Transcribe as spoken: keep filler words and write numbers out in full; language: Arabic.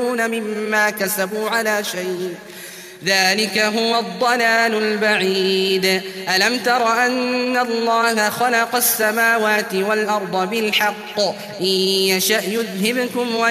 مما كسبوا على شيء، ذلك هو الضلال البعيد. ألم تر أن الله خلق السماوات والأرض بالحق إن يشأ يذهبكم